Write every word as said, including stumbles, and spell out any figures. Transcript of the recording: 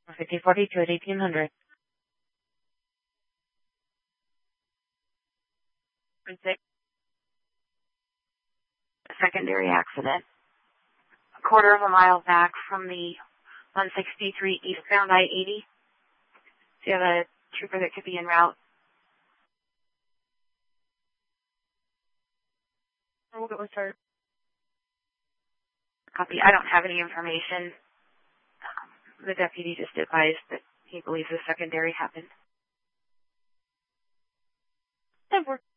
fifty forty-two at eighteen hundred. Six. A secondary accident. A quarter of a mile back from the one sixty-three eastbound I eighty. Do you have a trooper that could be en route? We'll get with her. Copy. I don't have any information. Um, the deputy just advised that he believes the secondary happened. That worked.